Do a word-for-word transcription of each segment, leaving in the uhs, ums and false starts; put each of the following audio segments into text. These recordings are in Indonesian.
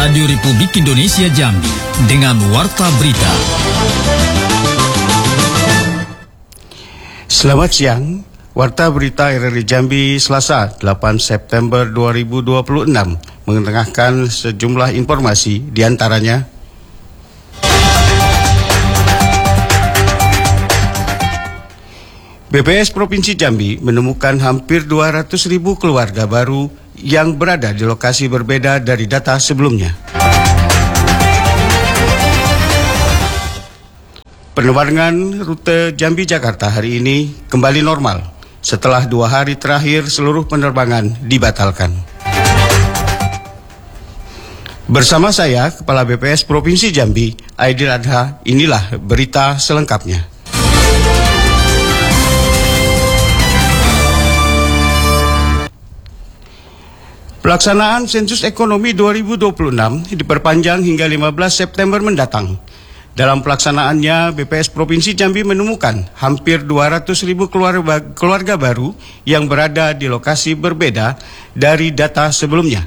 Radio Republik Indonesia Jambi dengan Warta Berita. Selamat siang, Warta Berita R R I Jambi Selasa delapan September dua ribu dua puluh enam mengetengahkan sejumlah informasi, diantaranya B P S Provinsi Jambi menemukan hampir dua ratus ribu keluarga baru yang berada di lokasi berbeda dari data sebelumnya. Penerbangan rute Jambi-Jakarta hari ini kembali normal setelah dua hari terakhir seluruh penerbangan dibatalkan. Bersama saya, Kepala B P S Provinsi Jambi, Aidil Adha, inilah berita selengkapnya. Pelaksanaan sensus ekonomi dua ribu dua puluh enam diperpanjang hingga lima belas September mendatang. Dalam pelaksanaannya, B P S Provinsi Jambi menemukan hampir dua ratus ribu keluarga, keluarga baru yang berada di lokasi berbeda dari data sebelumnya.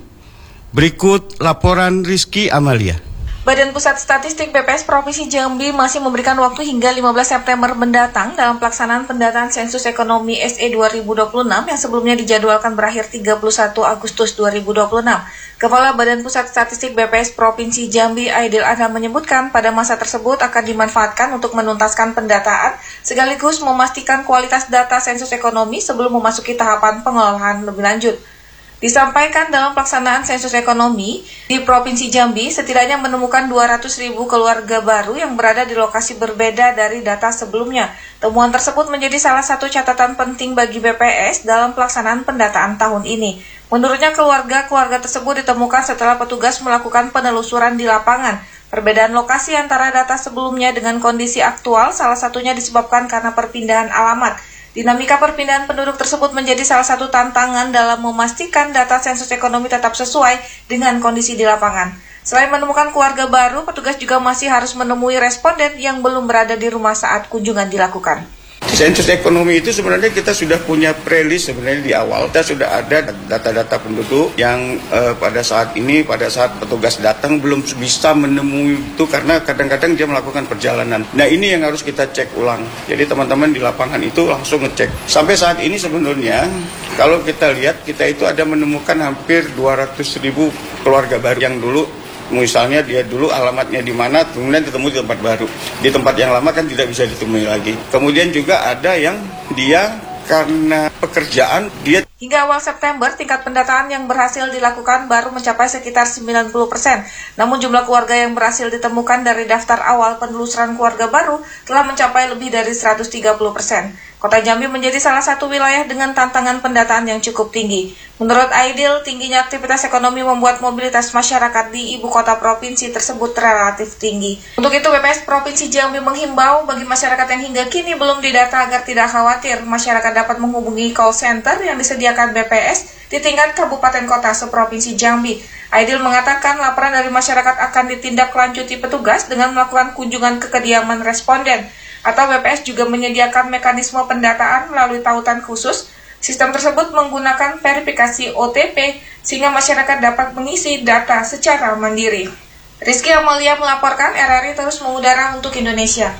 Berikut laporan Rizky Amalia. Badan Pusat Statistik B P S Provinsi Jambi masih memberikan waktu hingga lima belas September mendatang dalam pelaksanaan pendataan sensus ekonomi S E dua ribu dua puluh enam yang sebelumnya dijadwalkan berakhir tiga puluh satu Agustus dua ribu dua puluh enam. Kepala Badan Pusat Statistik B P S Provinsi Jambi, Aidil Adha, menyebutkan pada masa tersebut akan dimanfaatkan untuk menuntaskan pendataan sekaligus memastikan kualitas data sensus ekonomi sebelum memasuki tahapan pengolahan lebih lanjut. Disampaikan dalam pelaksanaan sensus ekonomi di Provinsi Jambi setidaknya menemukan dua ratus ribu keluarga baru yang berada di lokasi berbeda dari data sebelumnya. Temuan tersebut menjadi salah satu catatan penting bagi B P S dalam pelaksanaan pendataan tahun ini. Menurutnya keluarga-keluarga tersebut ditemukan setelah petugas melakukan penelusuran di lapangan. Perbedaan lokasi antara data sebelumnya dengan kondisi aktual salah satunya disebabkan karena perpindahan alamat. Dinamika perpindahan penduduk tersebut menjadi salah satu tantangan dalam memastikan data sensus ekonomi tetap sesuai dengan kondisi di lapangan. Selain menemukan keluarga baru, petugas juga masih harus menemui responden yang belum berada di rumah saat kunjungan dilakukan. Sensus ekonomi itu sebenarnya kita sudah punya pre-list sebenarnya di awal. Kita sudah ada data-data penduduk yang uh, pada saat ini, pada saat petugas datang belum bisa menemui itu karena kadang-kadang dia melakukan perjalanan. Nah ini yang harus kita cek ulang. Jadi teman-teman di lapangan itu langsung ngecek. Sampai saat ini sebenarnya kalau kita lihat kita itu ada menemukan hampir dua ratus ribu keluarga baru yang dulu misalnya dia dulu alamatnya di mana, kemudian ketemu di tempat baru. Di tempat yang lama kan tidak bisa ditemui lagi. Kemudian juga ada yang dia karena pekerjaan dia. Hingga awal September, tingkat pendataan yang berhasil dilakukan baru mencapai sekitar sembilan puluh persen. Namun jumlah keluarga yang berhasil ditemukan dari daftar awal penelusuran keluarga baru telah mencapai lebih dari seratus tiga puluh persen. Kota Jambi menjadi salah satu wilayah dengan tantangan pendataan yang cukup tinggi. Menurut Aidil, tingginya aktivitas ekonomi membuat mobilitas masyarakat di ibu kota provinsi tersebut relatif tinggi. Untuk itu, B P S Provinsi Jambi menghimbau bagi masyarakat yang hingga kini belum didata agar tidak khawatir. Masyarakat dapat menghubungi call center yang disediakan B P S di tingkat kabupaten kota seprovinsi Jambi. Aidil mengatakan laporan dari masyarakat akan ditindaklanjuti petugas dengan melakukan kunjungan ke kediaman responden. Atau B P S juga menyediakan mekanisme pendataan melalui tautan khusus. Sistem tersebut menggunakan verifikasi O T P sehingga masyarakat dapat mengisi data secara mandiri. Rizky Amalia melaporkan, R R I terus mengudara untuk Indonesia.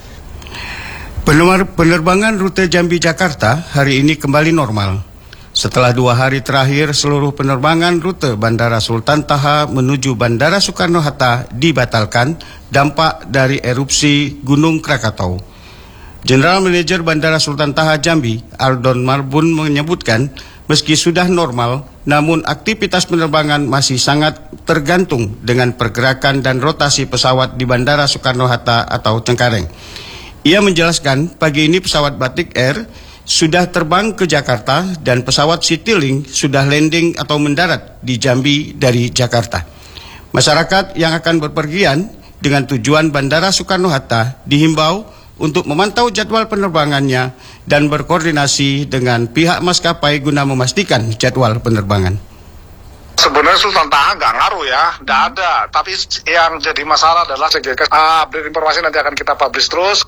Penerbangan rute Jambi-Jakarta hari ini kembali normal. Setelah dua hari terakhir seluruh penerbangan rute Bandara Sultan Taha menuju Bandara Soekarno-Hatta dibatalkan dampak dari erupsi Gunung Krakatau. General Manager Bandara Sultan Taha Jambi, Aldon Marbun, menyebutkan meski sudah normal, namun aktivitas penerbangan masih sangat tergantung dengan pergerakan dan rotasi pesawat di Bandara Soekarno-Hatta atau Cengkareng. Ia menjelaskan pagi ini pesawat Batik Air sudah terbang ke Jakarta dan pesawat Citylink sudah landing atau mendarat di Jambi dari Jakarta. Masyarakat yang akan berpergian dengan tujuan Bandara Soekarno-Hatta dihimbau untuk memantau jadwal penerbangannya dan berkoordinasi dengan pihak maskapai guna memastikan jadwal penerbangan. Sebenarnya Sultan Taha nggak ngaruh ya, nggak ada. Tapi yang jadi masalah adalah uh, update informasi nanti akan kita publish terus.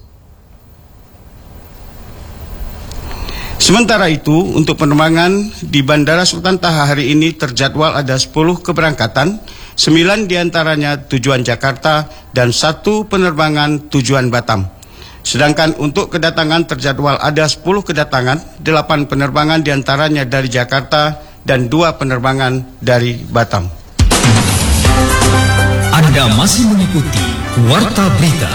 Sementara itu, untuk penerbangan di Bandara Sultan Taha hari ini terjadwal ada sepuluh keberangkatan sembilan diantaranya tujuan Jakarta dan satu penerbangan tujuan Batam. Sedangkan untuk kedatangan terjadwal ada sepuluh kedatangan, delapan penerbangan diantaranya dari Jakarta dan dua penerbangan dari Batam. Anda masih mengikuti Warta Berita.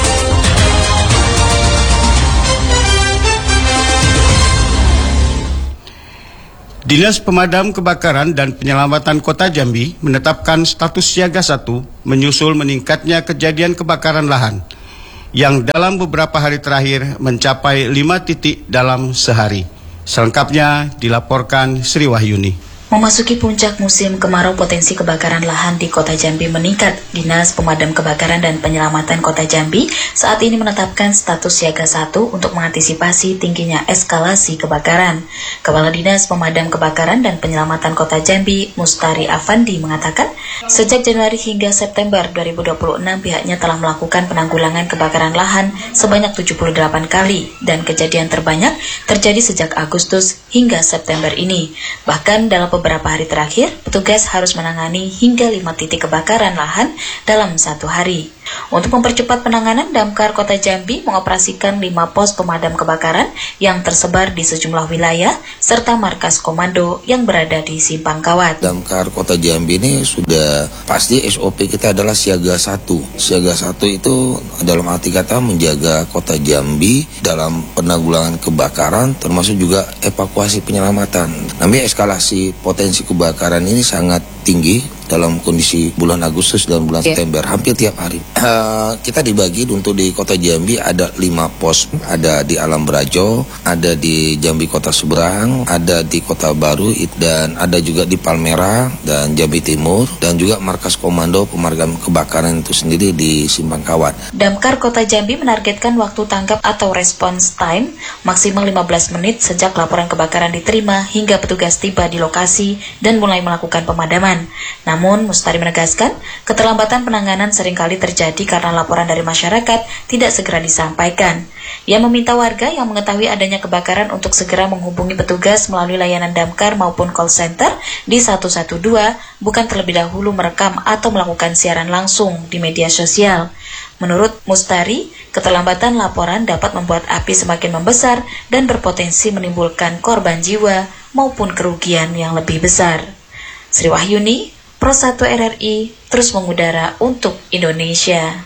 Dinas Pemadam Kebakaran dan Penyelamatan Kota Jambi menetapkan status siaga satu menyusul meningkatnya kejadian kebakaran lahan yang dalam beberapa hari terakhir mencapai lima titik dalam sehari. Selengkapnya dilaporkan Sri Wahyuni. Memasuki puncak musim kemarau, potensi kebakaran lahan di Kota Jambi meningkat. Dinas Pemadam Kebakaran dan Penyelamatan Kota Jambi saat ini menetapkan status siaga satu untuk mengantisipasi tingginya eskalasi kebakaran. Kepala Dinas Pemadam Kebakaran dan Penyelamatan Kota Jambi, Mustari Afandi, mengatakan sejak Januari hingga September dua ribu dua puluh enam pihaknya telah melakukan penanggulangan kebakaran lahan sebanyak tujuh puluh delapan kali dan kejadian terbanyak terjadi sejak Agustus hingga September ini. Bahkan dalam beberapa hari terakhir, petugas harus menangani hingga lima titik kebakaran lahan dalam satu hari. Untuk mempercepat penanganan, Damkar Kota Jambi mengoperasikan lima pos pemadam kebakaran yang tersebar di sejumlah wilayah, serta markas komando yang berada di Simpang Kawat. Damkar Kota Jambi ini sudah pasti S O P kita adalah siaga satu. Siaga satu itu dalam arti kata menjaga Kota Jambi dalam penanggulangan kebakaran, termasuk juga evakuasi penyelamatan. Namanya eskalasi potensi kebakaran ini sangat tinggi dalam kondisi bulan Agustus dan bulan yeah. September, hampir tiap hari. Uh, kita dibagi untuk di Kota Jambi ada lima pos, ada di Alam Brajo, ada di Jambi Kota Seberang, ada di Kota Baru, dan ada juga di Palmera dan Jambi Timur, dan juga markas komando pemadam kebakaran itu sendiri di Simpang Kawat. Damkar Kota Jambi menargetkan waktu tanggap atau response time maksimal lima belas menit sejak laporan kebakaran diterima hingga petugas tiba di lokasi dan mulai melakukan pemadaman. Namun, Mustari menegaskan, keterlambatan penanganan seringkali terjadi karena laporan dari masyarakat tidak segera disampaikan. Ia meminta warga yang mengetahui adanya kebakaran untuk segera menghubungi petugas melalui layanan damkar maupun call center di satu satu dua, bukan terlebih dahulu merekam atau melakukan siaran langsung di media sosial. Menurut Mustari, keterlambatan laporan dapat membuat api semakin membesar dan berpotensi menimbulkan korban jiwa maupun kerugian yang lebih besar. Sri Wahyuni, Pro satu R R I, terus mengudara untuk Indonesia.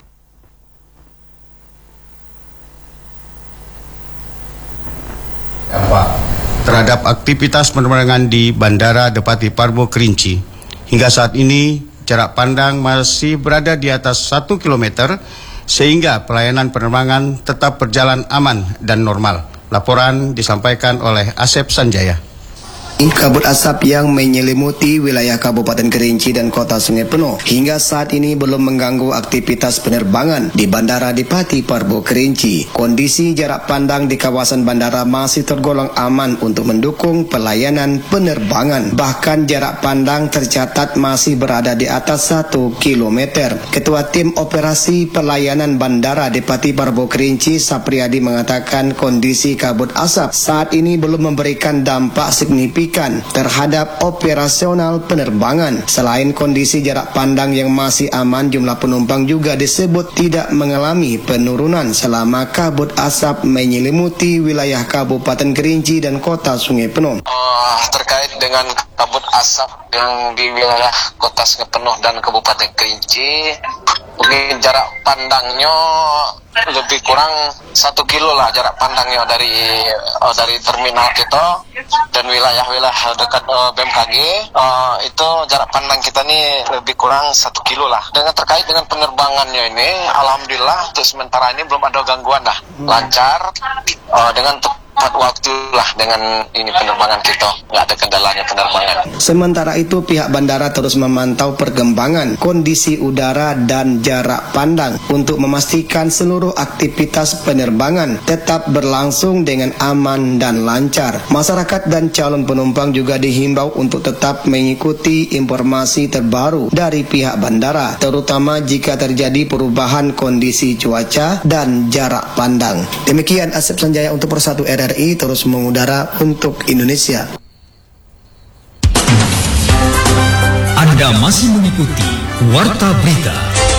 Dampak terhadap aktivitas penerbangan di Bandara Depati Parbo Kerinci. Hingga saat ini, jarak pandang masih berada di atas satu kilometer, sehingga pelayanan penerbangan tetap berjalan aman dan normal. Laporan disampaikan oleh Asep Sanjaya. Kabut asap yang menyelimuti wilayah Kabupaten Kerinci dan Kota Sungai Penuh hingga saat ini belum mengganggu aktivitas penerbangan di Bandara Depati Parbo Kerinci. Kondisi jarak pandang di kawasan bandara masih tergolong aman untuk mendukung pelayanan penerbangan. Bahkan jarak pandang tercatat masih berada di atas satu kilometer. Ketua Tim Operasi Pelayanan Bandara Depati Parbo Kerinci, Sapriyadi, mengatakan kondisi kabut asap saat ini belum memberikan dampak signifikan terhadap operasional penerbangan. Selain kondisi jarak pandang yang masih aman, jumlah penumpang juga disebut tidak mengalami penurunan selama kabut asap menyelimuti wilayah Kabupaten Kerinci dan Kota Sungai Penuh. Uh, terkait dengan kabut asap yang di wilayah Kota Sungai Penuh dan Kabupaten Kerinci, mungkin jarak pandangnya lebih kurang satu kilo lah jarak pandangnya dari uh, dari terminal kita dan wilayah-wilayah dekat uh, B M K G, uh, itu jarak pandang kita nih lebih kurang satu kilo lah. Dengan terkait dengan penerbangannya ini, alhamdulillah untuk sementara ini belum ada gangguan lah, lancar uh, dengan tepat waktu lah dengan ini penerbangan kita, nggak ada kendalanya penerbangan. Sementara itu pihak bandara terus memantau perkembangan kondisi udara dan jarak pandang untuk memastikan seluruh aktivitas penerbangan tetap berlangsung dengan aman dan lancar. Masyarakat dan calon penumpang juga dihimbau untuk tetap mengikuti informasi terbaru dari pihak bandara, terutama jika terjadi perubahan kondisi cuaca dan jarak pandang. Demikian Asep Sanjaya untuk Pro satu R R I, terus mengudara untuk Indonesia. Anda masih mengikuti Warta Berita.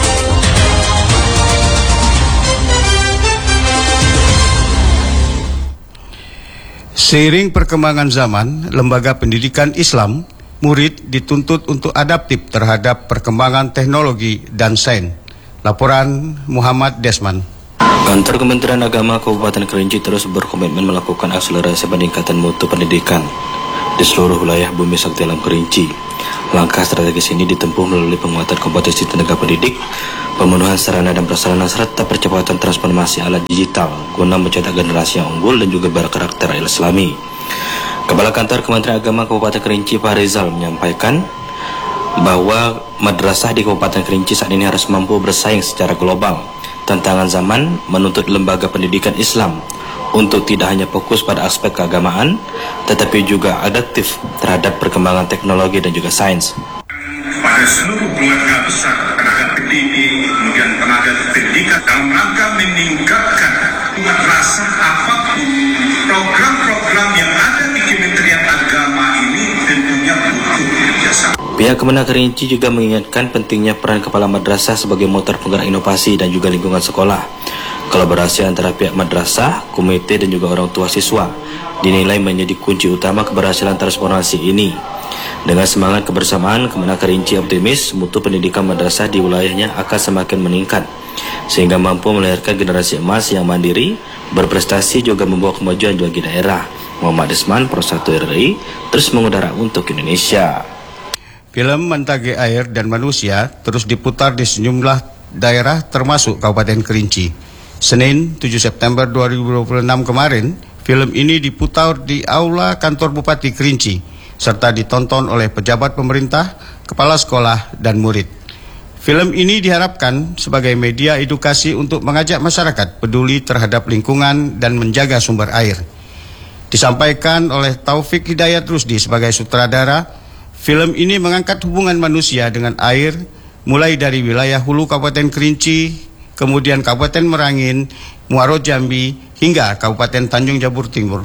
Seiring perkembangan zaman, lembaga pendidikan Islam, murid dituntut untuk adaptif terhadap perkembangan teknologi dan sains. Laporan Muhammad Desman. Kantor Kementerian Agama Kabupaten Kerinci terus berkomitmen melakukan akselerasi peningkatan mutu pendidikan di seluruh wilayah Bumi Sakti Alam Kerinci. Langkah strategis ini ditempuh melalui penguatan kompetensi tenaga pendidik, pemenuhan sarana dan prasarana serta percepatan transformasi alat digital guna mencetak generasi yang unggul dan juga berkarakter Islami. Kepala Kantor Kementerian Agama Kabupaten Kerinci Pak Rizal menyampaikan bahwa madrasah di Kabupaten Kerinci saat ini harus mampu bersaing secara global. Tantangan zaman menuntut lembaga pendidikan Islam untuk tidak hanya fokus pada aspek keagamaan, tetapi juga adaptif terhadap perkembangan teknologi dan juga sains. Pada seluruh keluarga besar tenaga pendidik, kemudian tenaga pendidikan dalam rangka meningkatkan madrasah apapun, program-program yang ada di Kementerian Agama ini tentunya butuh kerjasama. Pihak Kemenak Kerinci juga mengingatkan pentingnya peran kepala madrasah sebagai motor penggerak inovasi dan juga lingkungan sekolah. Kolaborasi antara pihak madrasah, komite dan juga orang tua siswa dinilai menjadi kunci utama keberhasilan transformasi ini. Dengan semangat kebersamaan, Kemenak Kerinci optimis mutu pendidikan madrasah di wilayahnya akan semakin meningkat, sehingga mampu melahirkan generasi emas yang mandiri, berprestasi juga membawa kemajuan bagi daerah. Muhammad Desman, Pro satu R I, terus mengudara untuk Indonesia. Film Mentage Air dan Manusia terus diputar di sejumlah daerah termasuk Kabupaten Kerinci. Senin tujuh September dua ribu dua puluh enam kemarin, film ini diputar di Aula Kantor Bupati Kerinci, serta ditonton oleh pejabat pemerintah, kepala sekolah, dan murid. Film ini diharapkan sebagai media edukasi untuk mengajak masyarakat peduli terhadap lingkungan dan menjaga sumber air. Disampaikan oleh Taufik Hidayat Rusdi sebagai sutradara, film ini mengangkat hubungan manusia dengan air, mulai dari wilayah hulu Kabupaten Kerinci, kemudian Kabupaten Merangin, Muaro Jambi, hingga Kabupaten Tanjung Jabur Timur.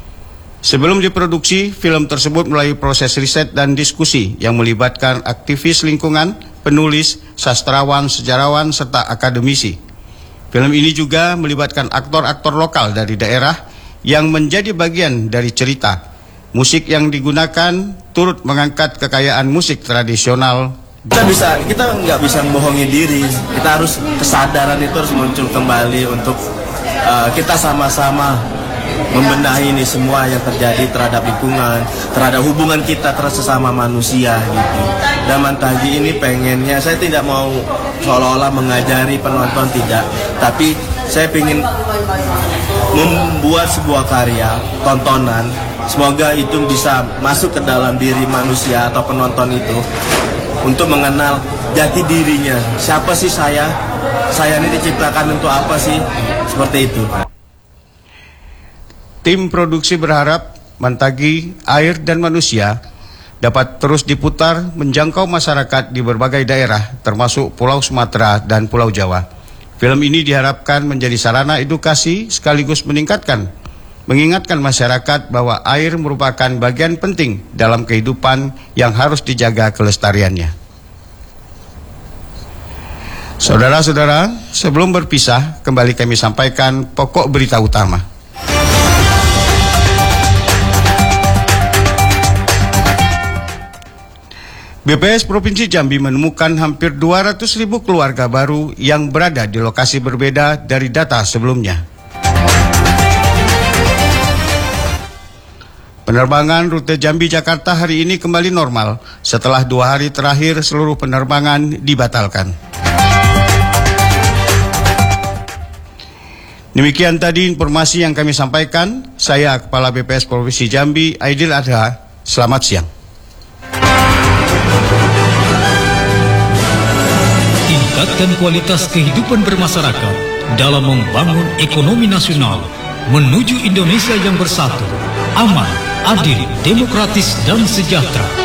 Sebelum diproduksi, film tersebut melalui proses riset dan diskusi yang melibatkan aktivis lingkungan, penulis, sastrawan, sejarawan, serta akademisi. Film ini juga melibatkan aktor-aktor lokal dari daerah yang menjadi bagian dari cerita. Musik yang digunakan turut mengangkat kekayaan musik tradisional. Kita bisa, kita nggak bisa membohongi diri. Kita harus, kesadaran itu harus muncul kembali untuk uh, kita sama-sama membenahi ini semua yang terjadi terhadap lingkungan, terhadap hubungan kita terhadap sesama manusia gitu. Dan Mantagi ini pengennya, saya tidak mau seolah-olah mengajari penonton, tidak, tapi saya ingin membuat sebuah karya tontonan. Semoga itu bisa masuk ke dalam diri manusia atau penonton itu untuk mengenal jati dirinya. Siapa sih saya? Saya ini diciptakan untuk apa sih? Seperti itu. Tim produksi berharap Mantagi Air dan Manusia dapat terus diputar menjangkau masyarakat di berbagai daerah, termasuk Pulau Sumatera dan Pulau Jawa. Film ini diharapkan menjadi sarana edukasi sekaligus meningkatkan, mengingatkan masyarakat bahwa air merupakan bagian penting dalam kehidupan yang harus dijaga kelestariannya. Saudara-saudara, sebelum berpisah, kembali kami sampaikan pokok berita utama. B P S Provinsi Jambi menemukan hampir dua ratus ribu keluarga baru yang berada di lokasi berbeda dari data sebelumnya. Penerbangan rute Jambi-Jakarta hari ini kembali normal setelah dua hari terakhir seluruh penerbangan dibatalkan. Demikian tadi informasi yang kami sampaikan. Saya Kepala B P S Provinsi Jambi, Aidil Adha. Selamat siang. Tingkatkan kualitas kehidupan bermasyarakat dalam membangun ekonomi nasional menuju Indonesia yang bersatu, aman, adil, demokratis, dan sejahtera.